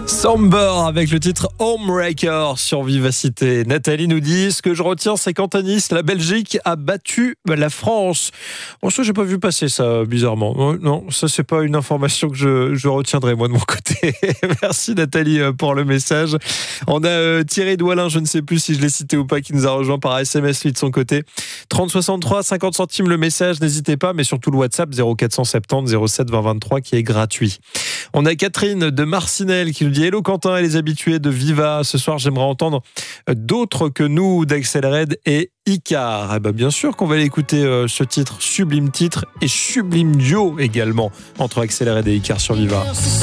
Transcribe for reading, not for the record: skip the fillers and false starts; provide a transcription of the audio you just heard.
Somber avec le titre Homebreaker sur Vivacité. Nathalie nous dit, ce que je retiens, c'est qu'en tennis, la Belgique a battu la France. Bon, ça, j'ai pas vu passer ça, bizarrement. Non, ça, c'est pas une information que je retiendrai, moi, de mon côté. Merci, Nathalie, pour le message. On a Thierry Doualin, je ne sais plus si je l'ai cité ou pas, qui nous a rejoint par SMS, lui, de son côté. 30 63, 50 centimes le message, n'hésitez pas, mais surtout le WhatsApp 0470 07 20 23 qui est gratuit. On a Catherine de Marcinelle qui nous dit « Hello Quentin et les habitués de Viva. Ce soir, j'aimerais entendre d'autres que nous d'Axel Red et Icar. » Eh ben, bien sûr qu'on va l'écouter, ce titre, sublime titre et sublime duo également entre Axel Red et Icar sur Viva.